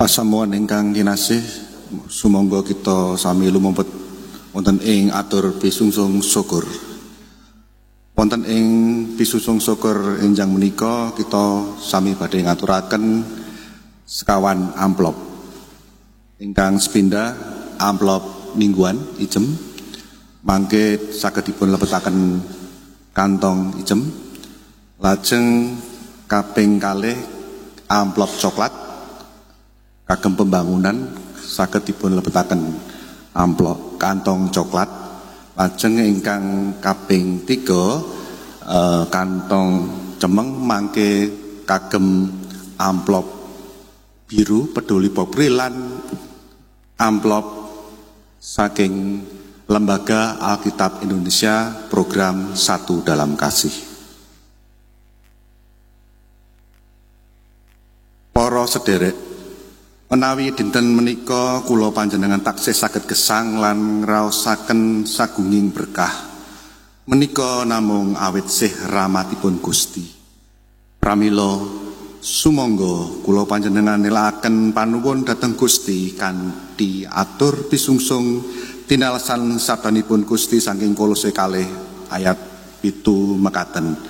Pasamuan ingkang kinasih, sumangga kita sami lumempet wonten ing atur pisungsung syukur. Wonten ing pisungsung syukur enjang menika kita sami badhe ngaturaken sekawan amplop. Ingkang sepindah amplop mingguan ijem mangke saged dipun lebetaken kantong ijem. Lajeng kaping kalih amplop coklat kagem pembangunan saged dipun lebetaken amplop kantong coklat. Lajeng ingkang kaping 3 kantong cemeng mangke kagem amplop biru peduli Popri lan amplop saking Lembaga Alkitab Indonesia program Satu Dalam Kasih. Para sederek, menawi dinten menika kula panjenengan taksih saged gesang lan ngraosaken sagunging berkah. Menika namung awit sih rahmatipun Gusti. Pramila sumangga kula panjenengan nilaaken panuwun dhateng Gusti kanthi atur pisungsung tinalesan sabdanipun Gusti saking Kolose 2 ayat 7 mekaten.